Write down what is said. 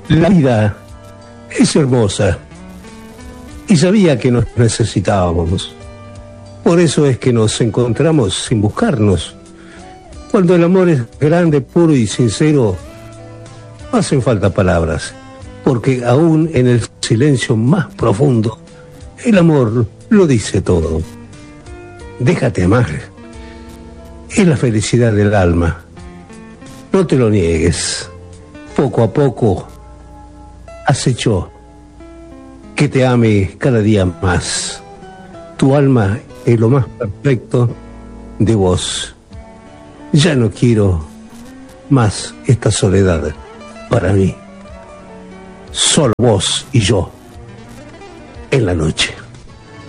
La vida es hermosa y sabía que nos necesitábamos. Por eso es que nos encontramos sin buscarnos. Cuando el amor es grande, puro y sincero, no hacen falta palabras, porque aún en el silencio más profundo, el amor lo dice todo. Déjate amar. Es la felicidad del alma. No te lo niegues. Poco a poco has hecho que te ame cada día más. Tu alma es lo más perfecto de vos. Ya no quiero más esta soledad para mí. Solo vos y yo en la noche.